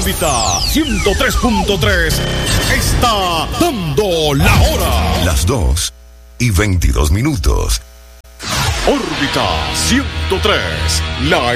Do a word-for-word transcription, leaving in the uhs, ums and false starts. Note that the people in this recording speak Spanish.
Órbita ciento tres punto tres está dando la hora. Las dos y veintidós minutos. Órbita ciento tres, la